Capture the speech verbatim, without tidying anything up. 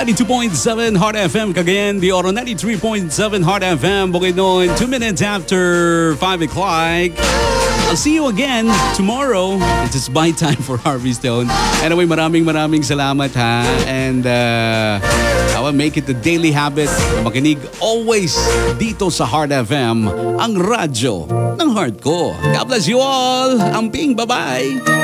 ninety-two point seven Heart F M, Cagayan de Oro. ninety-three point seven Heart F M, Bukidnon. Two minutes after five o'clock. I'll see you again tomorrow. It is by time for Harvey Stone. Anyway, maraming maraming salamat ha. And uh, I will make it a daily habit na makinig always dito sa Heart F M, ang radyo ng heart ko. God bless you all. Amping, bye-bye.